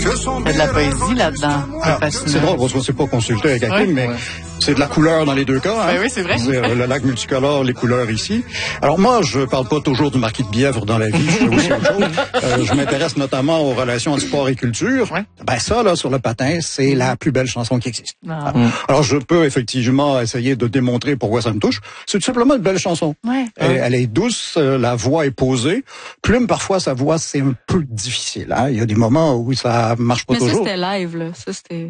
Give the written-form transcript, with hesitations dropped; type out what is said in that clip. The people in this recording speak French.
Il y a de la poésie là-dedans. C'est drôle parce qu'on ne s'est pas consulté avec Hakim, mais c'est de la couleur dans les deux cas. Ben oui, c'est vrai. Le lac multicolore, les couleurs ici. Alors moi, je parle pas toujours du marquis de Bièvre dans la vie, je fais aussi autre chose. Je m'intéresse notamment aux relations entre sport et culture. Ben ça, là, sur le patin, c'est la plus belle chanson qui existe. Alors je peux effectivement essayer de démontrer pourquoi ça me touche. C'est tout simplement une belle chanson. Elle est douce, la voix est posée. Plume, parfois, sa voix, c'est un peu difficile. Hein? Il y a des moments où ça marche pas toujours. Mais ça, c'était live, là. Ça, c'était...